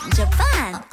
着办。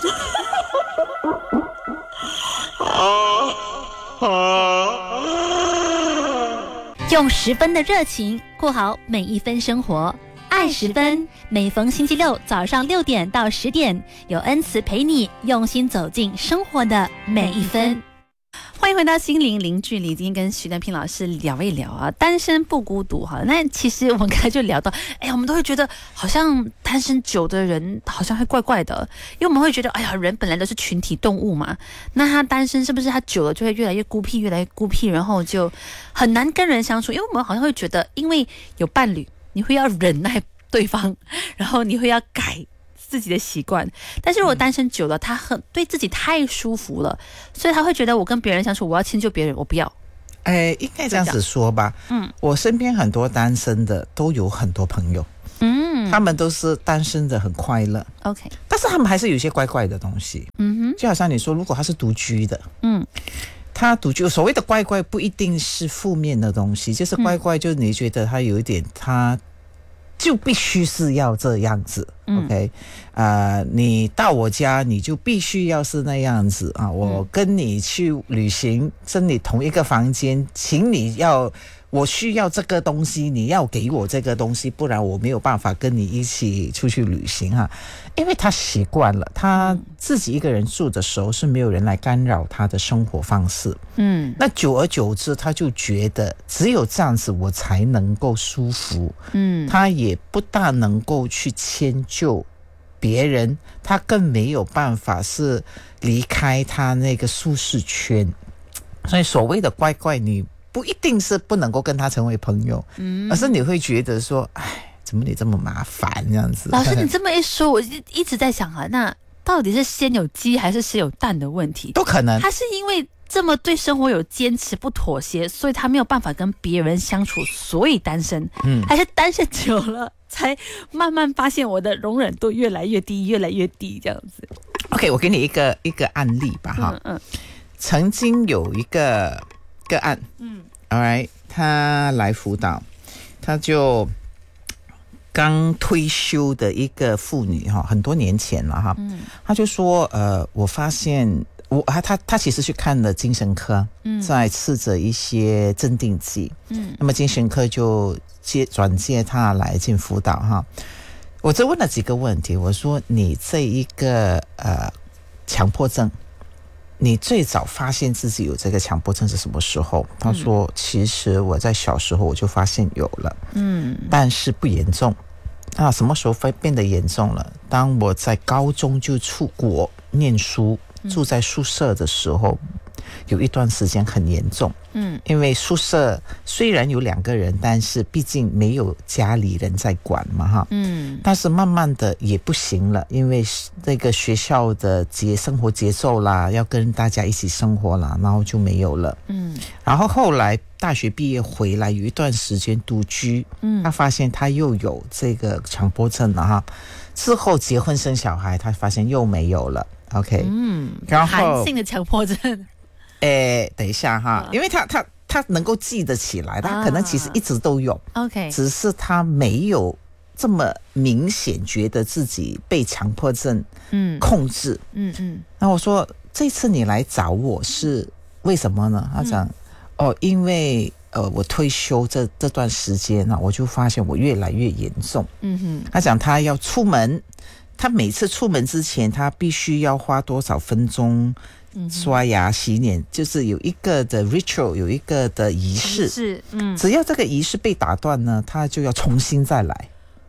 用10分的热情过好每一分生活，爱10分。每逢星期六早上6点到10点，有恩慈陪你用心走进生活的每一分。欢迎回到心灵零距离，今天跟徐德平老师聊一聊啊，单身不孤独哈。那其实我们刚才就聊到，我们都会觉得好像单身久的人好像会怪怪的，因为我们会觉得，人本来都是群体动物嘛，那他单身是不是他久了就会越来越孤僻，越来越孤僻，然后就很难跟人相处？因为我们好像会觉得，因为有伴侣，你会要忍耐对方，然后你会要改自己的习惯，但是如果单身久了，他很对自己太舒服了，所以他会觉得我跟别人相处，我要迁就别人，我不要。 应该这样子说吧。我身边很多单身的都有很多朋友，他们都是单身的很快乐。 OK， 但是他们还是有一些怪怪的东西。就好像你说，如果他是独居的，他独居，所谓的怪怪不一定是负面的东西，就是怪怪，就是你觉得他有一点他。就必须是要这样子 ，OK， 你到我家你就必须要是那样子啊！我跟你去旅行，跟你同一个房间，请你要，我需要这个东西，你要给我这个东西，不然我没有办法跟你一起出去旅行哈。因为他习惯了，他自己一个人住的时候是没有人来干扰他的生活方式。那久而久之，他就觉得只有这样子我才能够舒服。他也不大能够去迁就别人，他更没有办法是离开他那个舒适圈。所以所谓的怪怪，你不一定是不能够跟他成为朋友，而是你会觉得说，怎么你这么麻烦这样子？ 老师，你这么一说，我一直在想啊，那到底是先有鸡还是先有蛋的问题？ 都可能。 他是因为这么对生活有坚持不妥协，所以他没有办法跟别人相处，所以单身。还是单身久了，才慢慢发现我的容忍度越来越低，越来越低这样子。 OK， 我给你一个案例吧哈。曾经有一个个案，alright， 他来辅导，他就刚退休的一个妇女哈，很多年前了哈，他就说我发现他其实去看了精神科，在吃着一些镇定剂，那么精神科就转介他来进辅导哈。我就问了几个问题，我说你这一个强迫症，你最早发现自己有这个强迫症是什么时候？他说其实我在小时候我就发现有了，但是不严重。什么时候会变得严重了？当我在高中就出国念书，住在宿舍的时候，有一段时间很严重。因为宿舍虽然有2个人，但是毕竟没有家里人在管嘛哈。但是慢慢的也不行了，因为那个学校的生活节奏啦，要跟大家一起生活啦，然后就没有了。然后后来大学毕业回来，有一段时间独居，他发现他又有这个强迫症了哈。之后结婚生小孩，他发现又没有了。OK，然后寒性的强迫症。 等一下哈，因为他能够记得起来，他可能其实一直都有 ，OK， 只是他没有这么明显觉得自己被强迫症控制。那我说这次你来找我是为什么呢？他讲因为我退休这段时间我就发现我越来越严重。他讲他要出门，他每次出门之前他必须要花多少分钟刷牙洗脸，就是有一个的 ritual， 有一个的仪式。只要这个仪式被打断呢，他就要重新再来。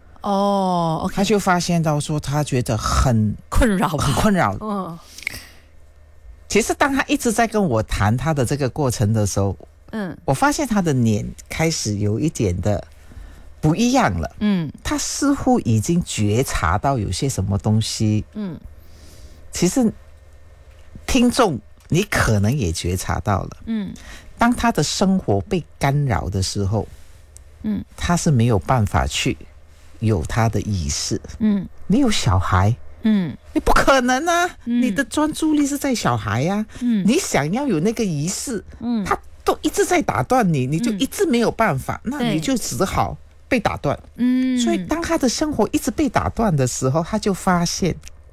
OK， 他就发现到说他觉得很困扰。其实当他一直在跟我谈他的这个过程的时候，我发现他的脸开始有一点的不一样了。他似乎已经觉察到有些什么东西。其实听众你可能也觉察到了。当他的生活被干扰的时候，他是没有办法去有他的仪式。你有小孩，你不可能啊，你的专注力是在小孩啊。你想要有那个仪式，他都一直在打断你，你就一直没有办法，那你就只好被打断。所以当他的生活一直被打断的时候，他就发现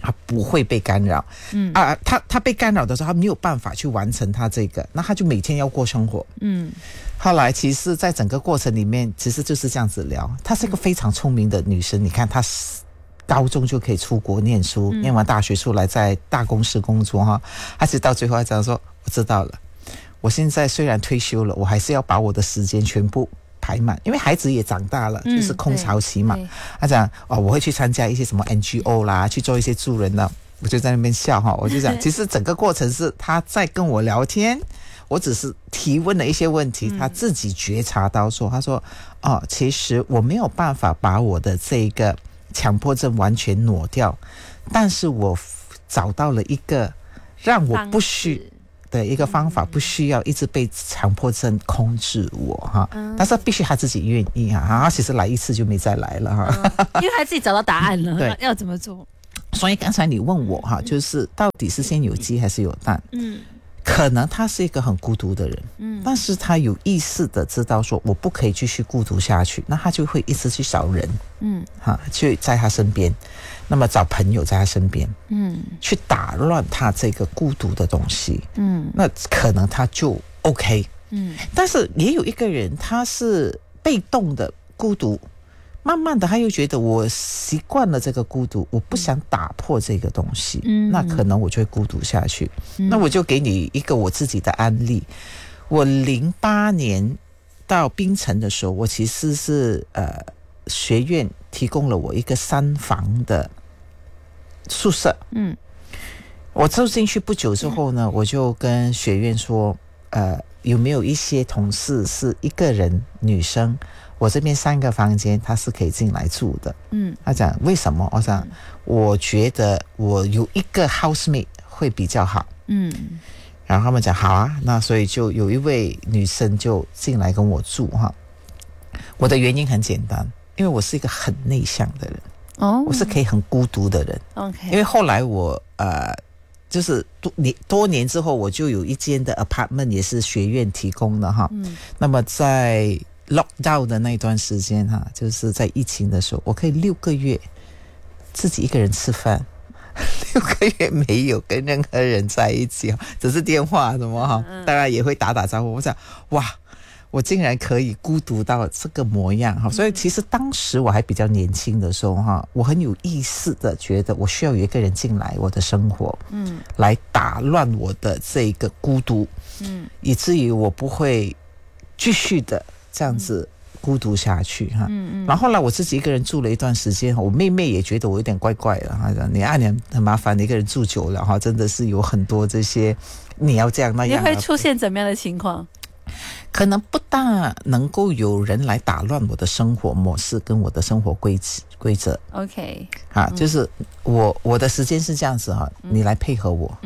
他不会被干扰。他被干扰的时候，他没有办法去完成他这个，那他就每天要过生活。后来其实在整个过程里面，其实就是这样子聊。她是一个非常聪明的女生，你看她高中就可以出国念书，念完大学出来在大公司工作哈。她其实到最后她讲说，我知道了，我现在虽然退休了，我还是要把我的时间全部排满，因为孩子也长大了，就是空巢期嘛。他讲我会去参加一些什么 NGO 啦，去做一些助人的。我就在那边笑哈，我就讲，其实整个过程是他在跟我聊天，我只是提问了一些问题，他自己觉察到说，他说其实我没有办法把我的这个强迫症完全挪掉，但是我找到了一个让我不需的一个方法，不需要一直被强迫症控制我哈。但是必须他自己愿意哈，他其实来一次就没再来了哈， 因为他自己找到答案了， 对， 要怎么做？ 所以刚才你问我哈，就是到底是先有鸡还是有蛋？可能他是一个很孤独的人，但是他有意识的知道说我不可以继续孤独下去，那他就会一直去找人，去在他身边，那么找朋友在他身边，去打乱他这个孤独的东西，那可能他就 OK，但是也有一个人他是被动的孤独。慢慢的他又觉得我习惯了这个孤独，我不想打破这个东西，那可能我就会孤独下去。那我就给你一个我自己的案例。我08年到槟城的时候，我其实是学院提供了我一个3房的宿舍。我住进去不久之后呢，我就跟学院说有没有一些同事是一个人女生，我这边3个房间他是可以进来住的。他讲为什么？我想我觉得我有一个 housemate 会比较好。然后他们讲好啊，那所以就有一位女生就进来跟我住哈。我的原因很简单，因为我是一个很内向的人，我是可以很孤独的人。因为后来我就是多年之后，我就有一间的 apartment 也是学院提供的哈。那么在 lockdown 的那段时间哈，就是在疫情的时候，我可以6个月自己一个人吃饭，6个月没有跟任何人在一起，只是电话什么哈，当然也会打招呼。我想哇，我竟然可以孤独到这个模样哈！所以其实当时我还比较年轻的时候哈，我很有意识的觉得我需要有一个人进来我的生活，来打乱我的这个孤独，以至于我不会继续的这样子孤独下去哈。然后后来我自己一个人住了一段时间，我妹妹也觉得我有点怪怪的哈，你很麻烦，你一个人住久了哈，真的是有很多这些你要这样那样， 你会出现怎么样的情况？ 可能不大能够有人来打乱我的生活模式跟我的生活规则。 OK， 就是我的时间是这样子哈，你来配合我。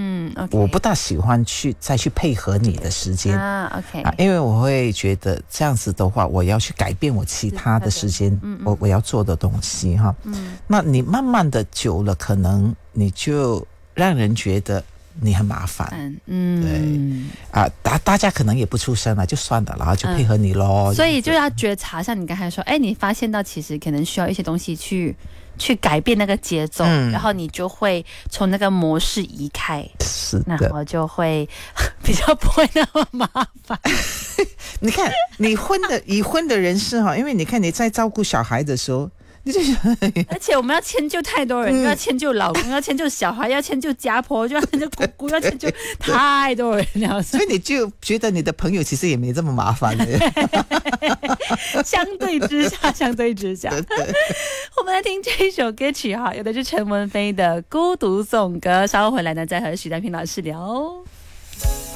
OK， 我不大喜欢再去配合你的时间 OK， 因为我会觉得这样子的话，我要去改变我其他的时间，我要做的东西哈。那你慢慢的久了，可能你就让人觉得你很麻烦，对大家可能也不出声了，就算了，然后就配合你咯。 所以就要觉察，像你刚才说，你发现到其实可能需要一些东西去改变那个节奏，然后你就会从那个模式移开， 是的， 然后就会比较不会那么麻烦。 你看，已婚的人士哈，因为你看你在照顾小孩的时候。 而且我们要迁就太多人，要迁就老公，要迁就小孩，要迁就家婆，就要迁就姑姑，要迁就太多人了， 所以你就觉得你的朋友其实也没这么麻烦的。 相对之下，我们来听这一首歌曲哈，有的是陈文飞的《孤独颂歌》，稍后回来呢再和许丹平老师聊。